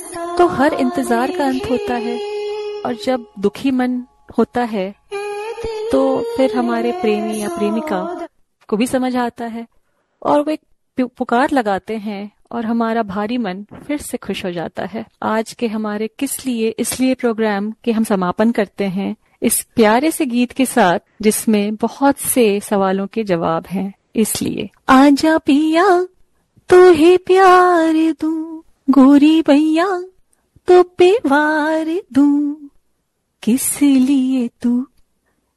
तो हर इंतजार का अंत होता है, और जब दुखी मन होता है तो फिर हमारे प्रेमी या प्रेमिका को भी समझ आता है और वो एक पुकार लगाते हैं और हमारा भारी मन फिर से खुश हो जाता है। आज के हमारे किस लिए इसलिए प्रोग्राम के हम समापन करते हैं इस प्यारे से गीत के साथ, जिसमें बहुत से सवालों के जवाब हैं। इसलिए आजा पिया तो हे प्यार दूं, गोरी भैया तो पे वार दूं, किस लिए तू